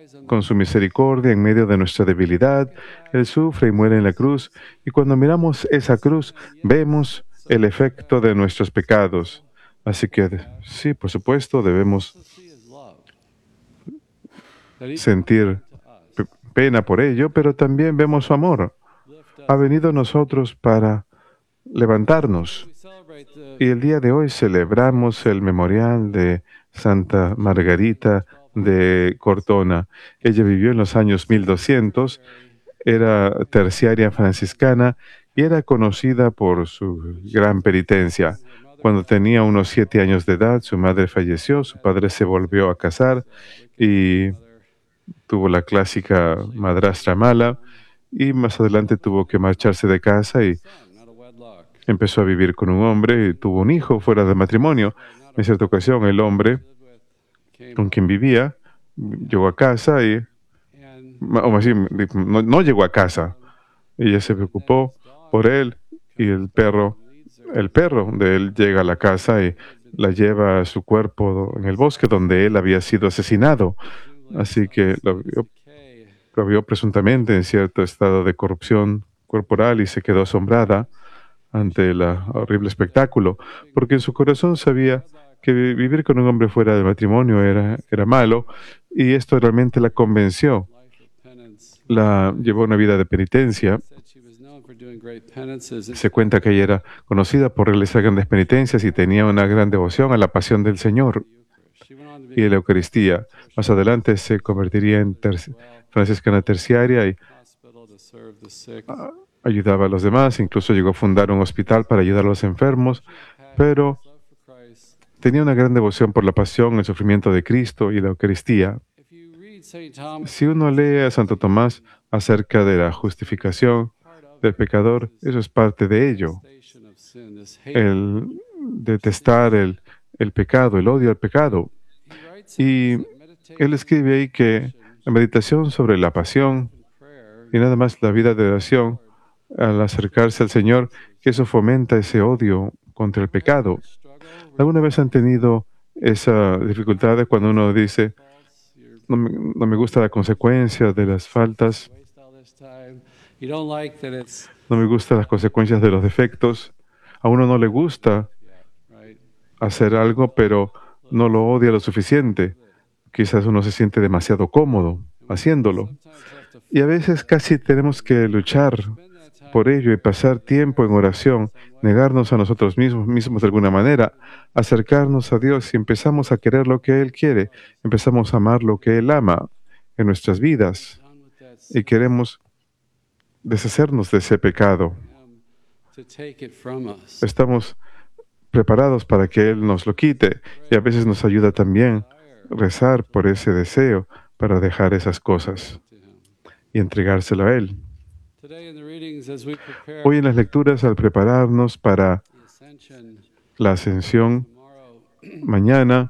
con su misericordia en medio de nuestra debilidad. Él sufre y muere en la cruz. Y cuando miramos esa cruz, vemos el efecto de nuestros pecados. Así que sí, por supuesto, debemos sentir pena por ello, pero también vemos su amor. Ha venido a nosotros para levantarnos. Y el día de hoy celebramos el memorial de Santa Margarita de Cortona. Ella vivió en los años 1200, era terciaria franciscana y era conocida por su gran penitencia. Cuando tenía unos 7 años de edad, su madre falleció, su padre se volvió a casar y tuvo la clásica madrastra mala, y más adelante tuvo que marcharse de casa y empezó a vivir con un hombre y tuvo un hijo fuera de matrimonio. En cierta ocasión, el hombre con quien vivía llegó a casa y, o más bien, no llegó a casa. Ella se preocupó por él y el perro de él llega a la casa y la lleva a su cuerpo en el bosque donde él había sido asesinado. Así que lo vio presuntamente en cierto estado de corrupción corporal y se quedó asombrada ante el horrible espectáculo, porque en su corazón sabía que vivir con un hombre fuera del matrimonio era malo, y esto realmente la convenció. La llevó a una vida de penitencia. Se cuenta que ella era conocida por realizar grandes penitencias y tenía una gran devoción a la pasión del Señor y a la Eucaristía. Más adelante se convertiría en franciscana terciaria y ayudaba a los demás, incluso llegó a fundar un hospital para ayudar a los enfermos, pero tenía una gran devoción por la pasión, el sufrimiento de Cristo y la Eucaristía. Si uno lee a Santo Tomás acerca de la justificación del pecador, eso es parte de ello. El detestar el pecado, el odio al pecado. Y él escribe ahí que la meditación sobre la pasión y nada más la vida de oración, al acercarse al Señor, que eso fomenta ese odio contra el pecado. ¿Alguna vez han tenido esa dificultad de cuando uno dice, no me gusta la consecuencia de las faltas, no me gustan las consecuencias de los defectos? A uno no le gusta hacer algo, pero no lo odia lo suficiente. Quizás uno se siente demasiado cómodo haciéndolo. Y a veces casi tenemos que luchar por ello y pasar tiempo en oración, negarnos a nosotros mismos de alguna manera, acercarnos a Dios y empezamos a querer lo que Él quiere, empezamos a amar lo que Él ama en nuestras vidas y queremos deshacernos de ese pecado. Estamos preparados para que Él nos lo quite y a veces nos ayuda también rezar por ese deseo para dejar esas cosas y entregárselo a Él. Hoy en las lecturas, al prepararnos para la ascensión mañana,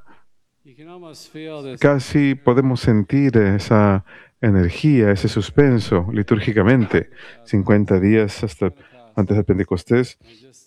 casi podemos sentir esa energía, ese suspenso litúrgicamente. 50 días hasta antes de Pentecostés.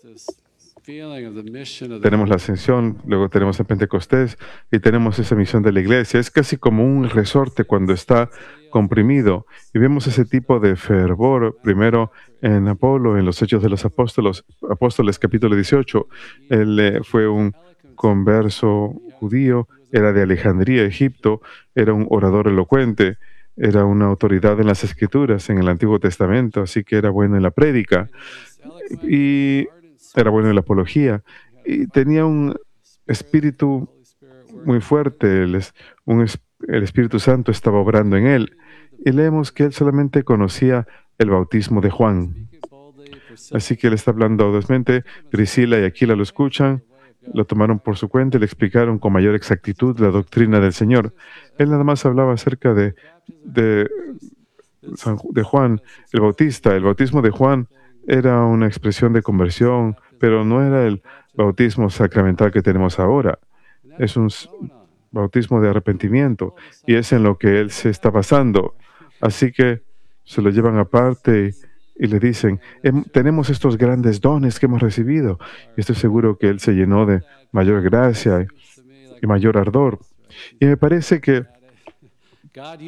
Tenemos la ascensión, luego tenemos el Pentecostés y tenemos esa misión de la iglesia. Es casi como un resorte cuando está comprimido. Y vemos ese tipo de fervor primero en Apolo, en los Hechos de los Apóstoles capítulo 18. Él fue un converso judío, era de Alejandría, Egipto, era un orador elocuente, era una autoridad en las Escrituras, en el Antiguo Testamento, así que era bueno en la prédica y era bueno en la apología y tenía un espíritu muy fuerte. El Espíritu Santo estaba obrando en él. Y leemos que él solamente conocía el bautismo de Juan. Así que él está hablando audazmente. Priscila y Aquila lo escuchan, lo tomaron por su cuenta y le explicaron con mayor exactitud la doctrina del Señor. Él nada más hablaba acerca de Juan el Bautista. El bautismo de Juan era una expresión de conversión, pero no era el bautismo sacramental que tenemos ahora. Es un bautismo de arrepentimiento y es en lo que él se está basando. Así que se lo llevan aparte y le dicen, tenemos estos grandes dones que hemos recibido. Y estoy seguro que él se llenó de mayor gracia y mayor ardor. Y me parece que